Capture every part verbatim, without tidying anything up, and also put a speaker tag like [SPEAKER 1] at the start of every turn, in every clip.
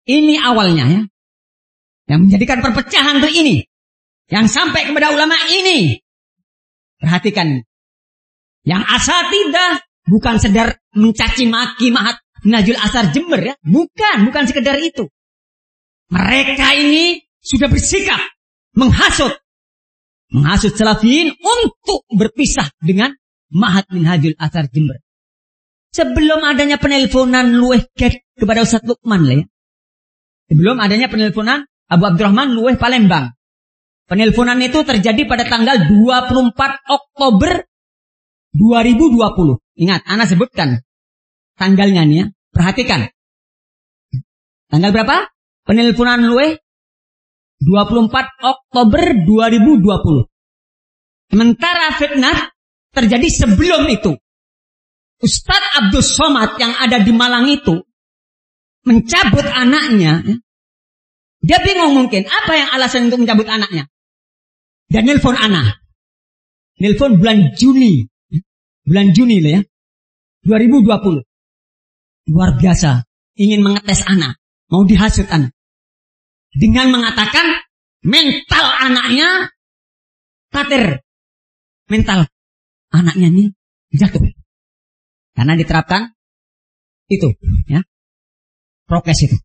[SPEAKER 1] Ini awalnya ya. Yang menjadikan perpecahan itu ini. Yang sampai kepada ulama ini. Perhatikan. Yang asatidah bukan sedar mencaci maki Mahat Minhajul Athar Jember ya. Bukan, bukan sekedar itu. Mereka ini sudah bersikap menghasut. Menghasut Salafiyin untuk berpisah dengan Mahat Minhajul Athar Jember. Sebelum adanya penelponan luweh get kepada Ustaz Lukman lah ya. Sebelum adanya penelponan Abu Abdurrahman luweh Palembang. Penelponan itu terjadi pada tanggal dua puluh empat Oktober dua ribu dua puluh. Ingat, ana sebutkan tanggalnya nih ya. Perhatikan. Tanggal berapa? Penelponan luweh dua puluh empat Oktober dua ribu dua puluh. Sementara fitnah terjadi sebelum itu. Ustadz Abdul Somad yang ada di Malang itu mencabut anaknya. Dia bingung mungkin apa yang alasan untuk mencabut anaknya. Dan nelpon anak. Nelpon bulan Juni. Bulan Juni lah ya. dua ribu dua puluh. Luar biasa. Ingin mengetes anak. Mau dihasut anak. Dengan mengatakan mental anaknya kater. Mental anaknya ini jatuh. Karena diterapkan itu. Ya. Prokes itu.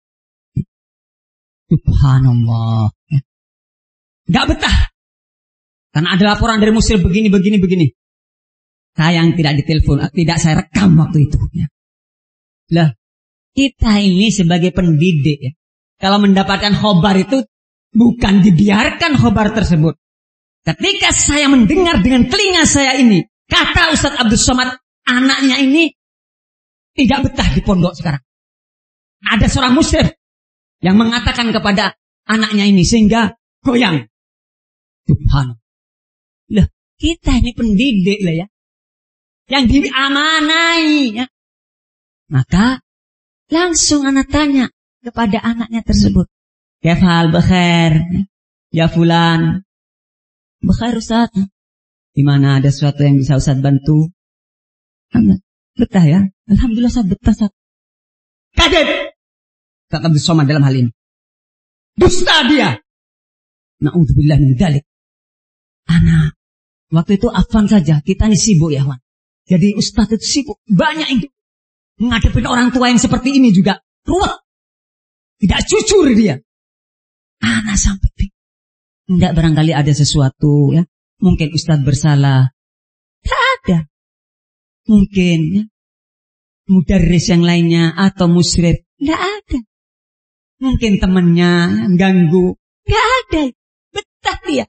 [SPEAKER 1] Subhanallah. Gak betah. Karena ada laporan dari muslim begini, begini, begini. Saya yang tidak ditelepon, tidak saya rekam waktu itu. Ya. Lah, kita ini sebagai pendidik ya. Kalau mendapatkan khobar itu bukan dibiarkan khobar tersebut. Ketika saya mendengar dengan telinga saya ini, kata Ustadz Abdul Somad, anaknya ini tidak betah di pondok sekarang. Ada seorang muslim yang mengatakan kepada anaknya ini sehingga goyang. Subhanallah. Lah, kita ini pendidik lah ya. Yang diamanai ya. Maka langsung anak tanya kepada anaknya tersebut. Kefal bekhair. Ya fulan. Bekhair Ustaz. Di mana ada sesuatu yang bisa Ustaz bantu? Betah ya. Alhamdulillah Ustaz betah Ustaz. Kaget. Ustaz Abdul Somad dalam hal ini. Dusta dia. Na'udzubillah min dzalik. Anak. Waktu itu afwan saja. Kita ini sibuk ya Wan. Jadi Ustaz itu sibuk. Banyak yang menghadapi orang tua yang seperti ini juga. Ruwet. Tidak jujur dia. Anak sampai. Tidak barangkali ada sesuatu ya. Mungkin Ustaz bersalah. Tidak ada. Mungkin ya. Mudarris yang lainnya. Atau musyrif. Tidak ada. Mungkin temannya ganggu. Tidak ada. Betah dia.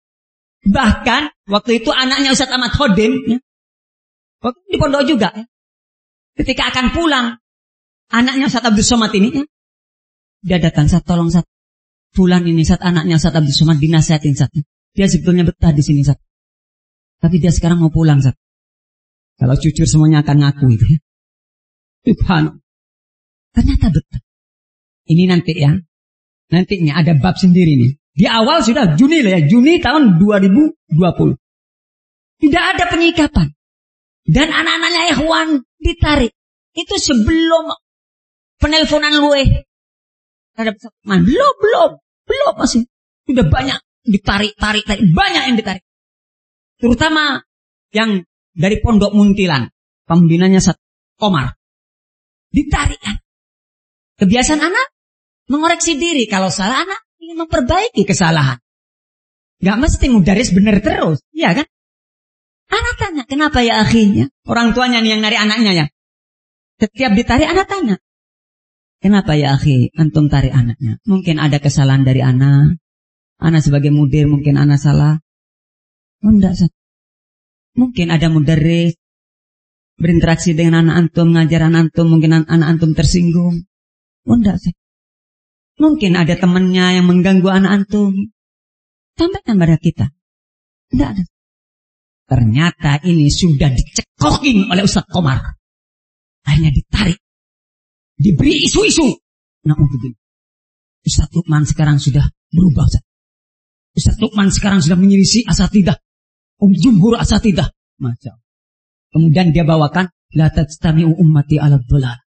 [SPEAKER 1] Bahkan waktu itu anaknya Ustaz Ahmad Khodim. Ya. Waktu di pondok juga ya. Ketika akan pulang. Anaknya Ustaz Abdul Somad ini ya. Dia datang, Ustaz tolong Ustaz. Fulan ini Ustaz, anaknya Ustaz Abdul Somad dinasihatin Ustaz. Dia sebetulnya betah di sini Ustaz. Tapi dia sekarang mau pulang Ustaz. Kalau jujur semuanya akan ngaku itu ya. Subhanallah. Ternyata betah. Ini nanti ya. Nantinya ada bab sendiri nih. Di awal sudah Juni lah ya. Juni tahun dua ribu dua puluh. Tidak ada penyikapan. Dan anak-anaknya ikhwan ditarik. Itu sebelum penelponan luweh. Belum, belum. Belum masih. Sudah banyak ditarik, tarik, tarik. Banyak yang ditarik. Terutama yang dari Pondok Muntilan. Pembinanya Ustaz Komar. Ditarik kan. Kebiasaan anak mengoreksi diri. Kalau salah anak ingin memperbaiki kesalahan. Gak mesti mudaris benar terus. Iya kan? Anak tanya, kenapa ya akhirnya? Orang tuanya nih yang narik anaknya ya. Setiap ditarik anak tanya. Kenapa ya akhi, antum tarik anaknya? Mungkin ada kesalahan dari anak. Anak sebagai mudir mungkin anak salah. Oh enggak, Ustaz. Mungkin ada mudaris berinteraksi dengan anak antum, ngajar anak antum, mungkin anak antum tersinggung. Oh enggak, Ustaz. Mungkin ada temannya yang mengganggu anak antum. Sampaikan pada kita. Enggak ada. Ternyata ini sudah dicekokin oleh Ustaz Komar. Akhirnya ditarik. Diberi isu-isu. Nah, untuk ini. Ustaz Lukman sekarang sudah berubah. Ustaz, Ustaz Lukman sekarang sudah menyirisi asatidah. Um jumhur asatidah. Masya Allah. Kemudian dia bawakan. La tajtami'u ummati ala dhalal.